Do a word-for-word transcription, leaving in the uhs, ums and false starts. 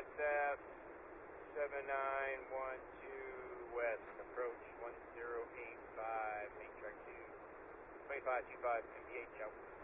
S F seven nine one two west, approach one zero eight five, main track two, twenty-five two five M P H out.